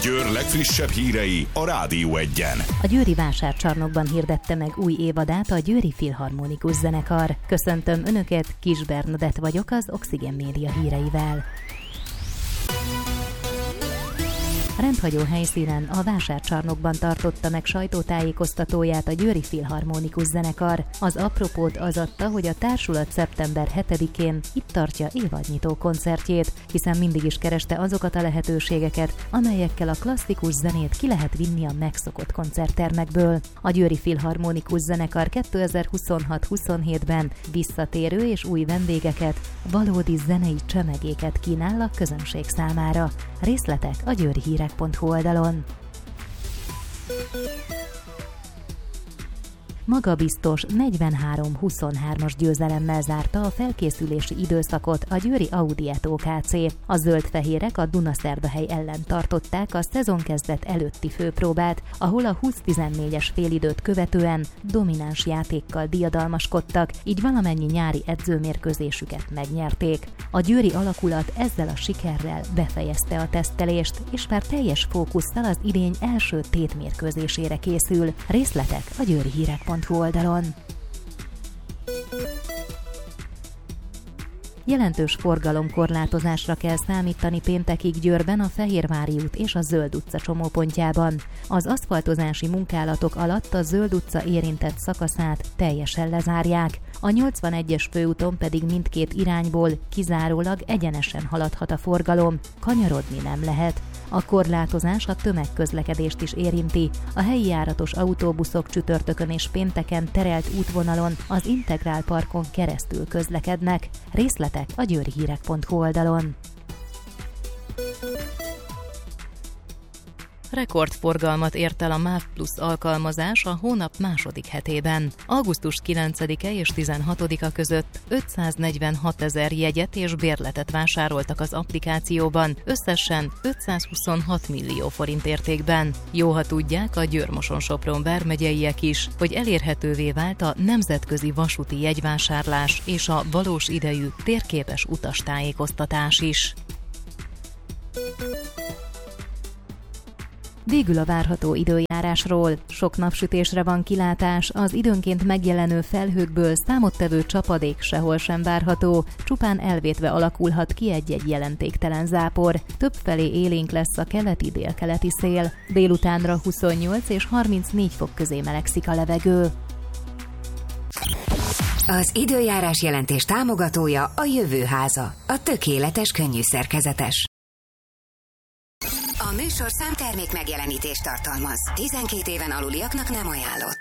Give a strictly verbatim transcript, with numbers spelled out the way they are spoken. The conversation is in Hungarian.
Győr legfrissebb hírei a Rádió Egyen. A győri vásárcsarnokban hirdette meg új évadát a Győri Filharmonikus Zenekar. Köszöntöm Önöket, Kis Bernadett vagyok az Oxygen Média híreivel. Rendhagyó helyszínen, a vásárcsarnokban tartotta meg sajtótájékoztatóját a Győri Filharmonikus Zenekar. Az apropót az adta, hogy a társulat szeptember hetedikén itt tartja évadnyitó koncertjét, hiszen mindig is kereste azokat a lehetőségeket, amelyekkel a klasszikus zenét ki lehet vinni a megszokott koncerttermekből. A Győri Filharmonikus Zenekar kétezer-huszonhat-huszonhétben visszatérő és új vendégeket, valódi zenei csemegéket kínál a közönség számára. Részletek a győri hírek pont hu oldalon. Magabiztos negyvenhárom huszonhármas győzelemmel zárta a felkészülési időszakot a győri Audi Eto Kc. A zöld-fehérek a Dunaszerdahely ellen tartották a szezonkezdet előtti főpróbát, ahol a húsz tizennégyes félidőt követően domináns játékkal diadalmaskodtak, így valamennyi nyári edzőmérkőzésüket megnyerték. A győri alakulat ezzel a sikerrel befejezte a tesztelést, és már teljes fókusszal az idény első tétmérkőzésére készül. Részletek a győri hírek pont hu oldalon. Jelentős forgalomkorlátozásra kell számítani péntekig Győrben a Fehérvári út és a Zöld utca csomópontjában. Az aszfaltozási munkálatok alatt a Zöld utca érintett szakaszát teljesen lezárják. A nyolcvanegyes főúton pedig mindkét irányból kizárólag egyenesen haladhat a forgalom, kanyarodni nem lehet. A korlátozás a tömegközlekedést is érinti. A helyi járatos autóbuszok csütörtökön és pénteken terelt útvonalon az Integrál Parkon keresztül közlekednek. Részletek a győri hírek pont hu oldalon. Rekordforgalmat ért el a MÁV Plusz alkalmazás a hónap második hetében. augusztus kilencedike és tizenhatodika között ötszáznegyvenhatezer jegyet és bérletet vásároltak az applikációban, összesen ötszázhuszonhat millió forint értékben. Jó, ha tudják a Győr-Moson-Sopron vármegyeiek is, hogy elérhetővé vált a nemzetközi vasúti jegyvásárlás és a valós idejű térképes utastájékoztatás is. Végül a várható időjárásról. Sok napsütésre van kilátás, az időnként megjelenő felhőkből számottevő csapadék sehol sem várható, csupán elvétve alakulhat ki egy-egy jelentéktelen zápor. Többfelé élénk lesz a keleti-délkeleti szél, délutánra huszonnyolc és harmincnégy fok közé melegszik a levegő. Az időjárás jelentés támogatója a Jövőháza, a tökéletes könnyűszerkezetes. A műsor számtermék megjelenítést tartalmaz. tizenkét éven aluliaknak nem ajánlott.